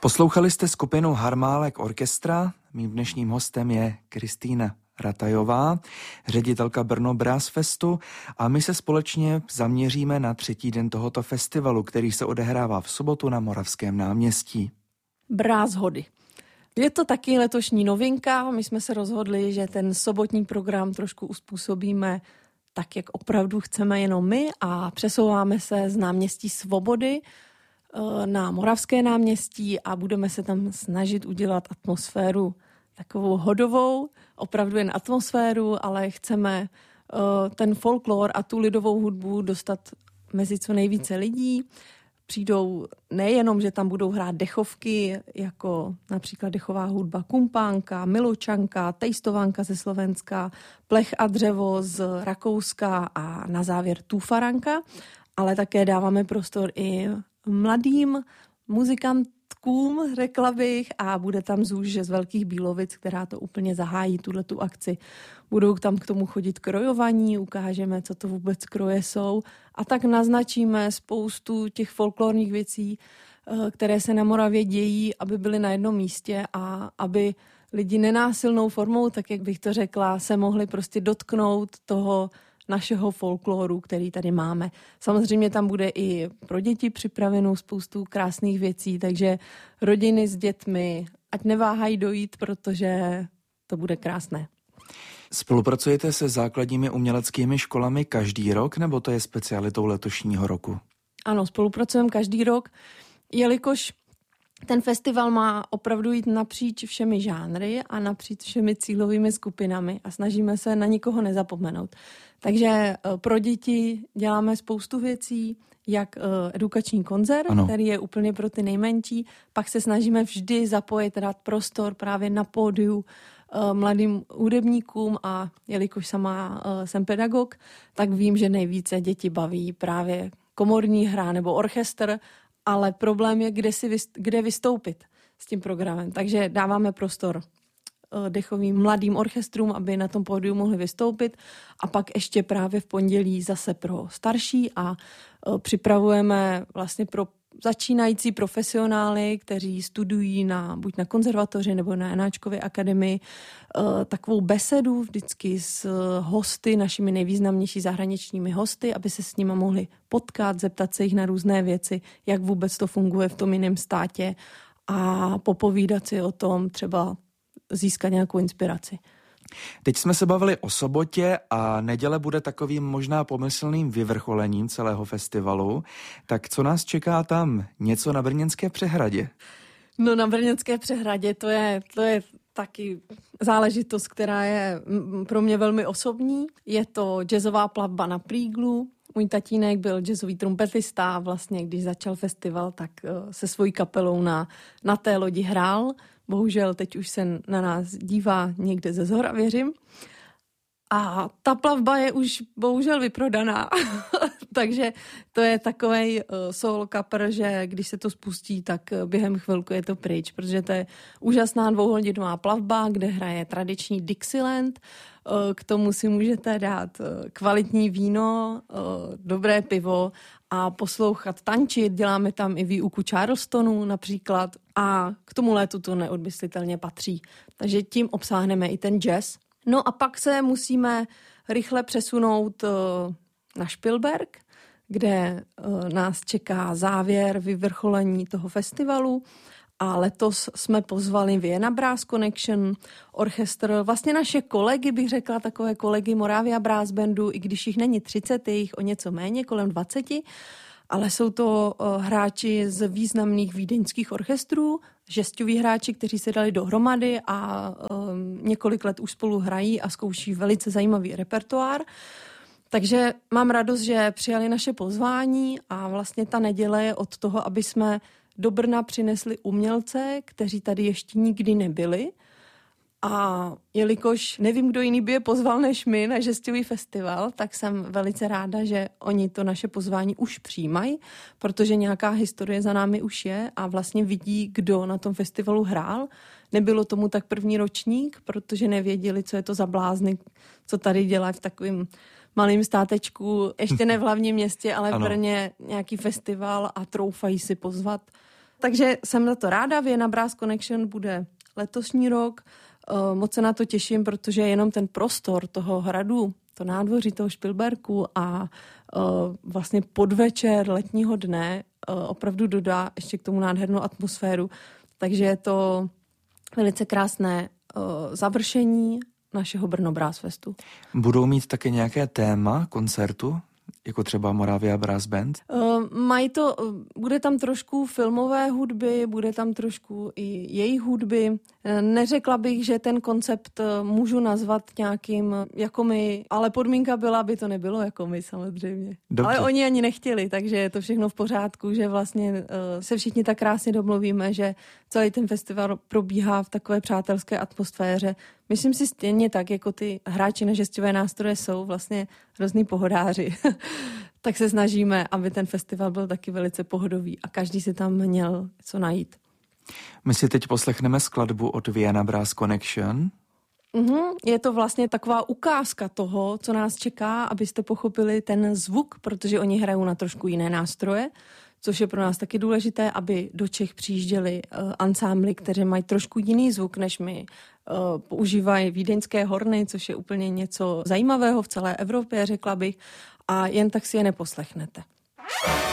Poslouchali jste skupinu Harmálek Orchestra. Mým dnešním hostem je Kristýna Ratajová, ředitelka Brno Brass Festu, a my se společně zaměříme na třetí den tohoto festivalu, který se odehrává v sobotu na Moravském náměstí. Brass hody. Je to taky letošní novinka. My jsme se rozhodli, že ten sobotní program trošku uspůsobíme tak, jak opravdu chceme jenom my, a přesouváme se z náměstí Svobody na Moravské náměstí a budeme se tam snažit udělat atmosféru takovou hodovou, opravdu jen atmosféru, ale chceme ten folklor a tu lidovou hudbu dostat mezi co nejvíce lidí. Přijdou nejenom, že tam budou hrát dechovky, jako například dechová hudba Kumpánka, Miločanka, Tejstovanka ze Slovenska, Plech a dřevo z Rakouska a na závěr Tufaranka, ale také dáváme prostor i mladým muzikantům, řekla bych, a bude tam Zůže z Velkých Bílovic, která to úplně zahájí, tuhletu akci. Budou tam k tomu chodit krojovaní, ukážeme, co to vůbec kroje jsou, a tak naznačíme spoustu těch folklorních věcí, které se na Moravě dějí, aby byly na jednom místě a aby lidi nenásilnou formou, tak jak bych to řekla, se mohli prostě dotknout toho našeho folkloru, který tady máme. Samozřejmě tam bude i pro děti připravenou spoustu krásných věcí, takže rodiny s dětmi, ať neváhají dojít, protože to bude krásné. Spolupracujete se základními uměleckými školami každý rok, nebo to je specialitou letošního roku? Ano, spolupracujeme každý rok, jelikož ten festival má opravdu jít napříč všemi žánry a napříč všemi cílovými skupinami a snažíme se na nikoho nezapomenout. Takže pro děti děláme spoustu věcí, jak edukační koncert, ano, který je úplně pro ty nejmenší. Pak se snažíme vždy zapojit, dát prostor právě na pódiu mladým hudebníkům, a jelikož sama jsem pedagog, tak vím, že nejvíce děti baví právě komorní hra nebo orchestr, ale problém je, kde vystoupit s tím programem. Takže dáváme prostor dechovým mladým orchestrům, aby na tom pódiu mohli vystoupit, a pak ještě právě v pondělí zase pro starší a připravujeme vlastně pro začínající profesionály, kteří studují buď na konzervatoři nebo na Janáčkově akademii, takovou besedu vždycky s hosty, našimi nejvýznamnější zahraničními hosty, aby se s nimi mohli potkat, zeptat se jich na různé věci, jak vůbec to funguje v tom jiném státě, a popovídat si o tom, třeba získat nějakou inspiraci. Teď jsme se bavili o sobotě a neděle bude takovým možná pomyslným vyvrcholením celého festivalu. Tak co nás čeká tam? Něco na Brněnské přehradě? No, na Brněnské přehradě to je taky záležitost, která je pro mě velmi osobní. Je to jazzová plavba na prýglu. Můj tatínek byl jazzový trumpetista, vlastně když začal festival, tak se svojí kapelou na té lodi hrál. Bohužel teď už se na nás dívá někde ze zhora, věřím. A ta plavba je už bohužel vyprodaná. Takže to je takovej soul kapr, že když se to spustí, tak během chvilku je to pryč, protože to je úžasná 2hodinová plavba, kde hraje tradiční Dixieland. K tomu si můžete dát kvalitní víno, dobré pivo a poslouchat, tančit. Děláme tam i výuku Charlestonu například, a k tomu létu to neodmyslitelně patří. Takže tím obsáhneme i ten jazz. No a pak se musíme rychle přesunout na Špilberk, kde nás čeká závěr, vyvrcholení toho festivalu. A letos jsme pozvali Vienna Brass Connection, orchestr, vlastně naše kolegy, bych řekla, takové kolegy Moravia Brass Bandu, i když jich není 30, je jich o něco méně, kolem 20, ale jsou to hráči z významných vídeňských orchestrů, žesťoví hráči, kteří se dali dohromady a několik let už spolu hrají a zkouší velice zajímavý repertoár. Takže mám radost, že přijali naše pozvání, a vlastně ta neděle je od toho, aby jsme do Brna přinesli umělce, kteří tady ještě nikdy nebyli. A jelikož nevím, kdo jiný by je pozval než my na žesťový festival, tak jsem velice ráda, že oni to naše pozvání už přijímají, protože nějaká historie za námi už je a vlastně vidí, kdo na tom festivalu hrál. Nebylo tomu tak první ročník, protože nevěděli, co je to za blázny, co tady dělají v takovém malým státečku, ještě ne v hlavním městě, ale v Brně nějaký festival, a troufají si pozvat Takže jsem na to ráda, Vienna Brass Connection bude letošní rok. Moc se na to těším, protože jenom ten prostor toho hradu, to nádvoří toho Špilberku a vlastně podvečer letního dne opravdu dodá ještě k tomu nádhernou atmosféru. Takže je to velice krásné završení našeho Brno Brass Festu. Budou mít také nějaké téma koncertu, jako třeba Moravia Brass Band? Bude tam trošku filmové hudby, bude tam trošku i jejich hudby. Neřekla bych, že ten koncept můžu nazvat nějakým jako my, ale podmínka byla, aby to nebylo jako my samozřejmě. Dobře. Ale oni ani nechtěli, takže je to všechno v pořádku, že vlastně se všichni tak krásně domluvíme, že celý ten festival probíhá v takové přátelské atmosféře. Myslím si stejně tak, jako ty hráči na žesťové nástroje jsou vlastně hrozný pohodáři. Tak se snažíme, aby ten festival byl taky velice pohodový a každý si tam měl co najít. My si teď poslechneme skladbu od Vienna Brass Connection. Je to vlastně taková ukázka toho, co nás čeká, abyste pochopili ten zvuk, protože oni hrajou na trošku jiné nástroje, což je pro nás taky důležité, aby do Čech přijížděli ansámbly, které mají trošku jiný zvuk než my. Používají vídeňské horny, což je úplně něco zajímavého v celé Evropě, řekla bych, a jen tak si je neposlechnete.